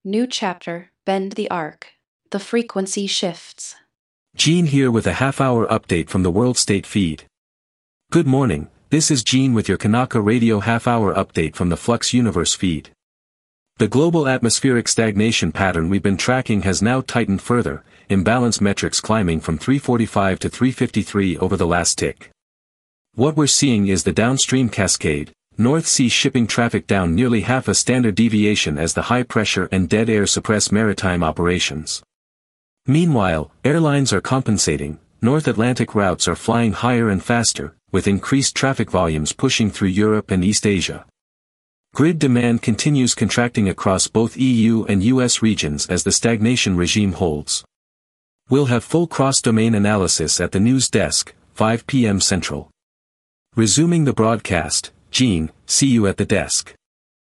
New chapter, Bend the Arc. The frequency shifts. Gene here with a half-hour update from the World State feed. Good morning, this is Gene with your Kanaka Radio half-hour update from the Flux Universe feed. The global atmospheric stagnation pattern we've been tracking has now tightened further, imbalance metrics climbing from 345 to 353 over the last tick. What we're seeing is the downstream cascade, North Sea shipping traffic down nearly half a standard deviation as the high pressure and dead air suppress maritime operations. Meanwhile, airlines are compensating, North Atlantic routes are flying higher and faster, with increased traffic volumes pushing through Europe and East Asia. Grid demand continues contracting across both EU and US regions as the stagnation regime holds. We'll have full cross-domain analysis at the news desk, 5 p.m. Central. Resuming the broadcast, Gene, see you at the desk.